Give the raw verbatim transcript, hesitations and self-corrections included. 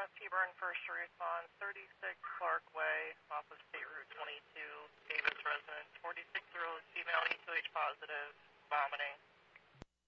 uh, T-Burn first to respond, thirty-six Clark Way, off of State Route twenty-two, Davis resident, forty-six-year-old female, E two H positive, vomiting.